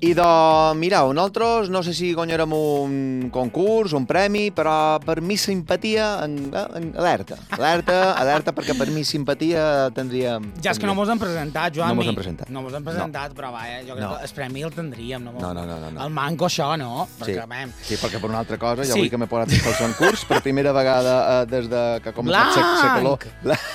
I mireu, nosaltres no sé si guanyarem un concurs, un premi, però per mi simpatia, alerta, perquè per mi simpatia tindríem... Ja és que no mos hem presentat, Joan. No mos hem presentat. No mos hem presentat, però vaja, jo crec que el premi el tindríem. No. El manco això, no? Perquè, sí, perquè per una altra cosa, jo vull que m'he posat el concurs per primera vegada des de que ha començat la calor.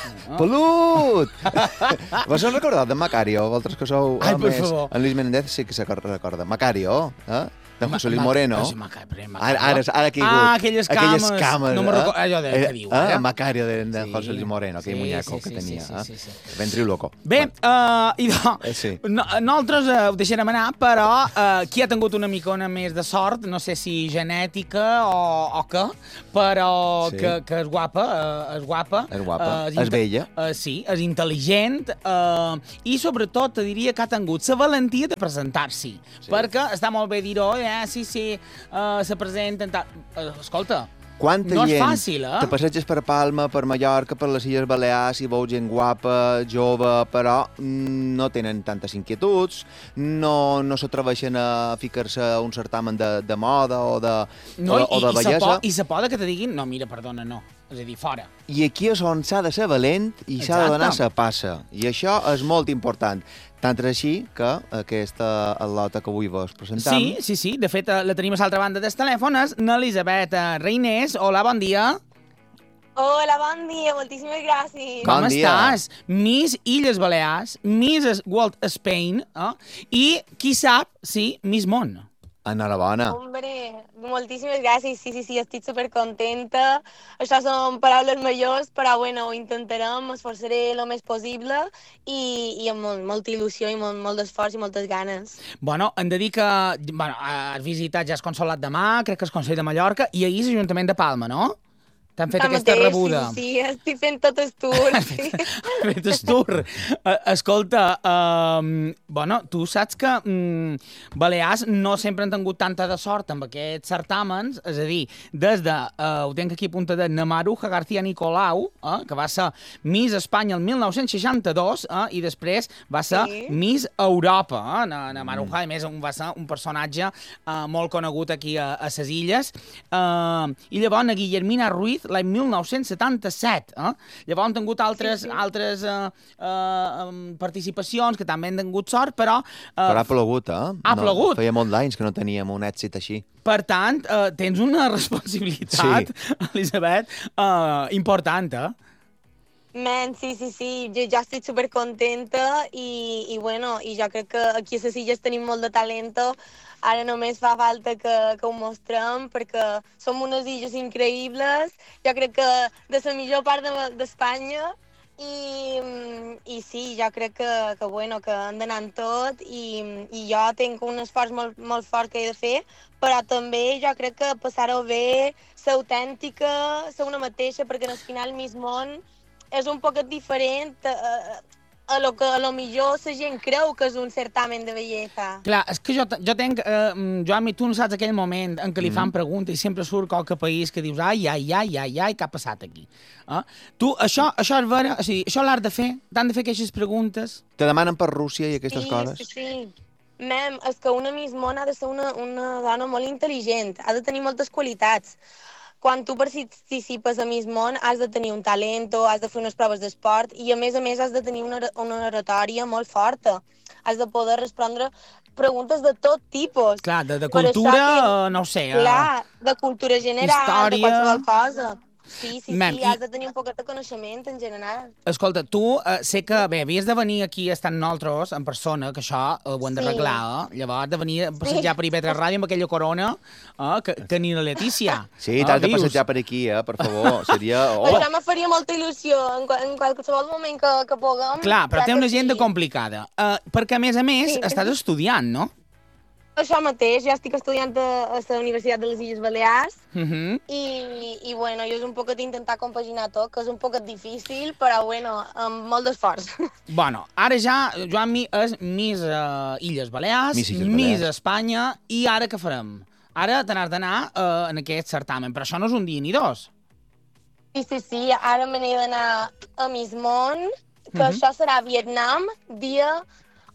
Pelut! Vos heu recordat de Macario? Vosaltres que sou més... En Luis Menéndez sí que se recorda. Macario, de José Luis Moreno. Ara que hi ha hagut. Aquelles cames. No me'n recordo. Allò que diu. Macario de José Luis Moreno, aquell munyaco que tenia. Ventriu loco. Bé, nosaltres ho deixarem anar, però qui ha tingut una micona més de sort, no sé si genètica o què, però que és guapa. És bella. Sí, és intel·ligent i sobretot te diria que ha tingut la valentia de presentar-s'hi, perquè està molt bé dir-ho, sí, se presenten... Escolta, quanta no és fàcil, te passeges per Palma, per Mallorca, per les Illes Balears i veus gent guapa, jove, però no tenen tantes inquietuds, no s'atreveixen a ficar-se a un certamen de moda o de bellesa. I se pot que te diguin, no, mira, perdona, no. És a dir, fora. I aquí és on s'ha de ser valent i s'ha de donar la passa. I això és molt important. Tant és així que aquesta al·lota que avui vos presentam... Sí. De fet, la tenim a l'altra banda del telèfon, és n'Elisabet Reinés. Hola, bon dia. Hola, bon dia, moltíssimes gràcies. Com estàs? Miss Illes Balears, Miss World Spain i, qui sap, Miss Món. Enhorabona. Hombre, moltíssimes gràcies. Sí, estic supercontenta. Això són paraules majors, però bueno, ho intentarem, m'esforçaré el més possible i amb molta il·lusió i molt d'esforç i moltes ganes. Bueno, hem de dir que has visitat ja el Consolat de Mar, crec que el Consell de Mallorca, i ahir l'Ajuntament de Palma, no? T'han fet aquesta rebuda. Sí, estic fent tot el tour. Has fet el tour. Escolta, tu saps que Balears no sempre han tingut tanta de sort amb aquests certàmens, és a dir, des de, ho tinc aquí apuntat, de Maruja García Nicolau, que va ser Miss Espanya el 1962, i després va ser Miss Europa. Maruja, a més, va ser un personatge molt conegut aquí a les Illes. I llavors, Guillermina Ruiz, l'any 1977. Llavors han tingut altres participacions que també han tingut sort, però... Però ha plogut, Ha plogut. Feia molt d'anys que no teníem un èxit així. Per tant, tens una responsabilitat, Elisabet, important, Sí. Jo ja estic supercontenta i jo crec que aquí a les Illes tenim molt de talento. Ara només fa falta que ho mostrem perquè som unes illes increïbles. Jo crec que de la millor part d'Espanya i sí, jo crec que hem d'anar en tot i jo tinc un esforç molt fort que he de fer, però també jo crec que passar-ho bé, ser autèntica, ser una mateixa, perquè al final Miss Món és un poquet diferent a lo que a lo millor la gent creu que és un certamen de bellesa. Clar, és que jo tenc... Joan, tu no saps aquell moment en què li fan preguntes i sempre surt qualque país que dius ai, què ha passat aquí? Tu, això és vera? O sigui, això l'has de fer? T'han de fer aquestes preguntes? Te demanen per Rússia i aquestes coses? Sí. És que una Miss Món ha de ser una dona molt intel·ligent, ha de tenir moltes qualitats. Quan tu participes a Miss Món has de tenir un talento, has de fer unes proves d'esport i a més has de tenir una oratòria molt forta. Has de poder respondre preguntes de tot tipus. Clar, de cultura, no ho sé. Clar, de cultura general, història, de qualsevol cosa. Sí, has de tenir un poquet de coneixement en general. Escolta, tu sé que, havies de venir aquí a estar nosaltres en persona, que això ho hem d'arreglar, Llavors de venir a passejar per IB3 Ràdio amb aquella corona que ni la Letícia. Sí, t'has de passejar per aquí, per favor. Seria... Això me faria molta il·lusió en qualsevol moment que puguem. Clar, però té una agenda complicada, perquè a més estàs estudiant, no? Això mateix, jo estic estudiant a la Universitat de les Illes Balears i jo és un poquet intentar compaginar tot, que és un poquet difícil, però amb molt d'esforç. Ara ja, Joan, és Miss Illes Balears, Miss Espanya, i ara què farem? Ara t'has d'anar en aquest certamen, però això no és un dia ni dos. Sí, ara me n'he d'anar a Miss Món, que això serà a Vietnam, dia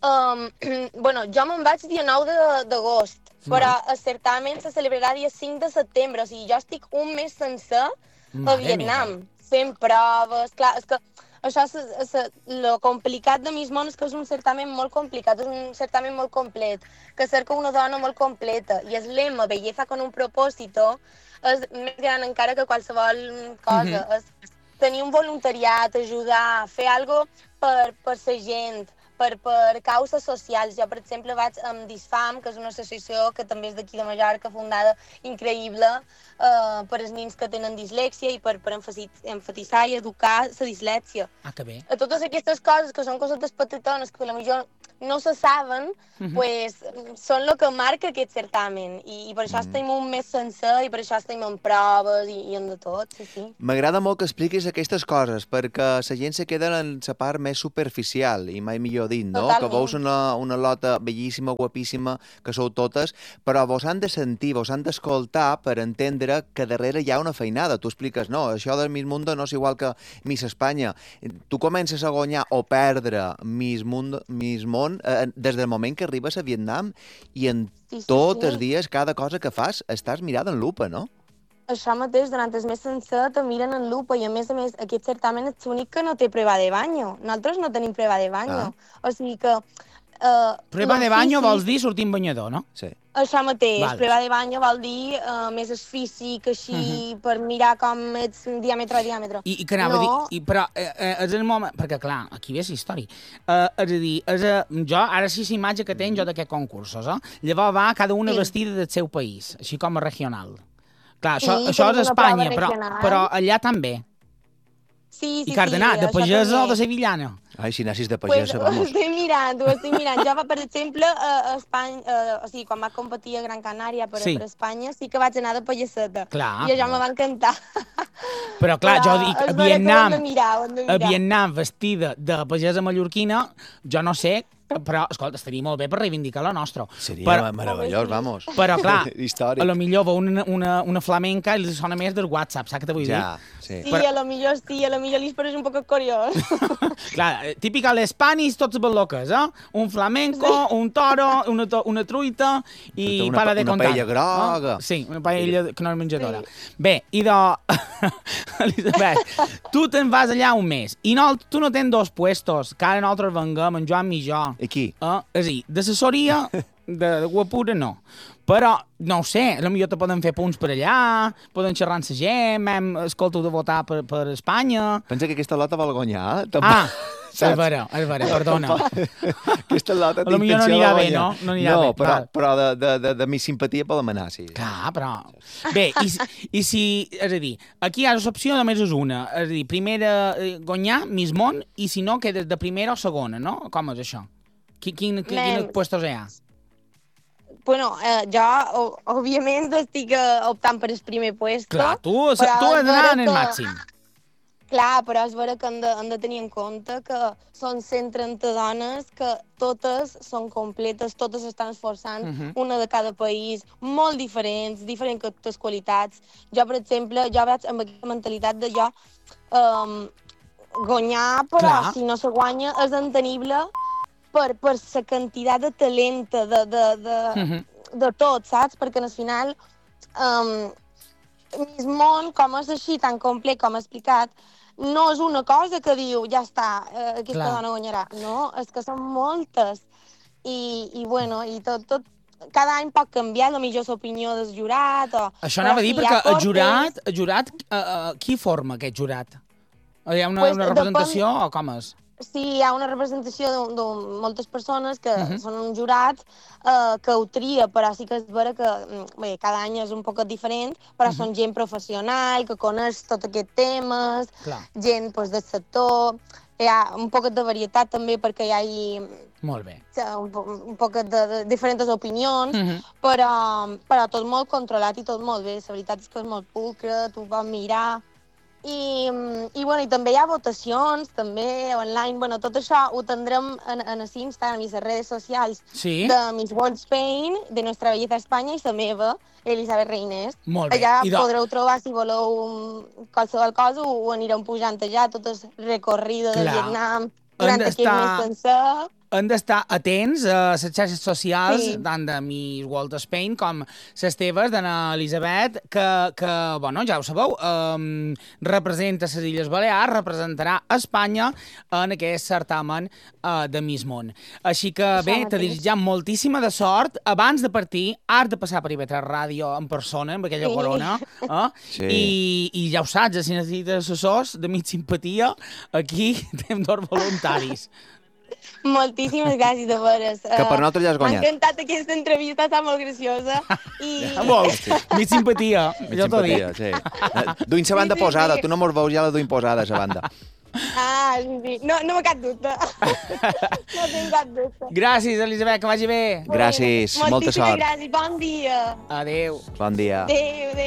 Bueno, jo me'n vaig dia 9 d'agost, però el certamen se celebrarà dia 5 de setembre, o sigui, jo estic un mes sencer a Vietnam, fent proves, clar, és que això és lo complicat de Miss Món és que és un certamen molt complicat, és un certamen molt complet, que cerca una dona molt completa, i el lema Belleza con un propósito és més gran encara que qualsevol cosa, és tenir un voluntariat, ajudar, fer alguna cosa per la gent, per causes socials. Jo, per exemple, vaig amb Disfam, que és una associació que també és d'aquí de Mallorca, fundada, increïble, per als nens que tenen dislèxia i per enfatitzar i educar la dislèxia. Ah, que bé. A totes aquestes coses, que són coses petitones, que potser no se saben, pues, són el que marca aquest certamen. I per això estem un mes sencer, i per això estem en proves i en de tot, sí, sí. M'agrada molt que expliquis aquestes coses, perquè la gent se queda en la part més superficial, i mai millor dit, no? Totalment. Que veus una lota bellíssima, guapíssima, que sou totes, però vos han de sentir, vos han d'escoltar per entendre que darrere hi ha una feinada. Tu expliques, no, això del Miss Mundo no és igual que Miss Espanya. Tu comences a guanyar o perdre Miss Món des del moment que arribes a Vietnam i en tots els dies, cada cosa que fas, estàs mirada en lupa, no? Això mateix, durant el mes sencer te miren en lupa i, a més, aquest certamen és l'únic que no té prova de baño. Nosaltres no tenim prova de baño. O sigui que... Prova de baño vols dir sortir en banyador, no? Sí. Això mateix. Val. Prova de baño vol dir més el físic, així, per mirar com ets diàmetre a diàmetre. I que anava a dir... Però és el moment... Perquè, clar, aquí ve la història. És a dir, jo, ara sí la imatge que tenc jo d'aquests concursos, llavors va cada una vestida del seu país, així com a regional. Clar, això és Espanya, però allà també. Sí, I Cardenà, de pagesa o de sevillana? Ai, si nassis de pagesa, vamos. Ho estic mirant. Jo, per exemple, a Espanya, o sigui, quan vaig competir a Gran Canària per Espanya, sí que vaig anar de pageseta. Clar. I això me va encantar. Però, clar, jo dic, a Vietnam vestida de pagesa mallorquina, jo no sé, però, escolta, estaria molt bé per reivindicar la nostra. Seria meravellós, vamos. Però, clar, històric. a lo millor veu una flamenca i li sona més del WhatsApp, saps què te vull dir? Sí, a lo millor sí, a lo millor li pareix un poc curiós. Clar, típica l'Espanis, tots ben loques, Un flamenco, un toro, una truita i para de contar. Una paella groga. Sí, una paella que no és menjadora. Bé, i Elisabet, tu te'n vas allà un mes i tu no tens dos puestos, que ara nosaltres venguem, en Joan i jo. I qui? És a dir, d'assessoria, de guapura no. Però, no ho sé, potser te poden fer punts per allà, poden xerrar amb la gent, escolta, de votar per Espanya... Pensa que aquesta lota vol guanyar, és vera, perdona. Aquesta lota té intenció de guanyar. No anirà bé. Però de mi simpatia poden anar, sí. Clar, però... Bé, i si... És a dir, aquí hi ha l'opció només és una. És a dir, primera guanyar, Miss Món, i si no, quedes de primera o segona, no? Com és això? Quins puestos hi ha? Bueno, jo, òbviament, estic optant per el primer puesto. Clar, tu has d'anar en el màxim. Clar, però és vera que hem de tenir en compte que són 130 dones, que totes són completes, totes estan esforçant, una de cada país, molt diferents qualitats. Jo, per exemple, vaig amb aquesta mentalitat de guanyar, però si no se guanya és entenible per la quantitat de talent de tot, saps? Perquè al final Miss Món, com és així tan complet com he explicat, no és una cosa que diu, ja està, aquesta dona guanyarà. No, és que són moltes. I bueno, i tot cada any pot canviar, potser l'opinió del jurat. Això anava a dir, perquè el jurat, qui forma aquest jurat? Hi ha una representació o com és? Sí, hi ha una representació de moltes persones que són un jurat que ho tria, però sí que és vera que cada any és un poc diferent, però són gent professional, que coneix tots aquests temes, gent del sector, hi ha un poc de varietat també perquè hi ha molt bé. Un poc de diferents opinions, però tot molt controlat i tot molt bé. La veritat és que és molt pulcre, tu pots mirar. I també hi ha votacions, també online. Bueno, tot això ho tindrem en Instagram i les redes socials de Miss World Spain, de Nuestra Belleza Espanya i la meva, Elisabet Reinés. Molt bé. Allà podreu trobar, si voleu qualsevol cosa, ho anirem pujant allà, tot el recorrido de Vietnam durant aquest mes sencer. hem d'estar atents a les xarxes socials, tant de Miss World Spain com les teves, d'Anna Elisabet, que bueno, ja ho sabeu, representa les Illes Balears, representarà Espanya en aquest certamen de Miss Món. Així que bé, te desitjam moltíssima de sort. Abans de partir, has de passar per IB3 Ràdio en persona, amb aquella corona, i ja ho saps, si necessites assessors de mig simpatia, aquí tenim dos voluntaris. Moltíssimes gràcies, de veres. Que per nosaltres ja has guanyat. M'ha encantat aquesta entrevista, està molt graciosa. Ja vols, mig simpatia, jo t'ho dic. Sí. Duim la banda posada, tu no mos veus, ja la duim posada, la banda. Ah, sí. No m'ha cap dubte. No tinc cap dubte. Gràcies, Elisabet, que vagi bé. Gràcies, molta sort. Moltíssimes gràcies, bon dia. Adéu. Bon dia. Adéu, adéu.